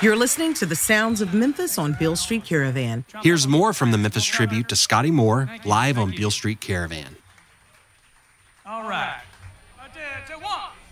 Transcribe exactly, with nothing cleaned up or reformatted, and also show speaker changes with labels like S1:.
S1: You're listening to the sounds of Memphis on Beale Street Caravan.
S2: Here's more from the Memphis tribute to Scotty Moore live on Beale Street Caravan.
S3: All right. One, two, two, one.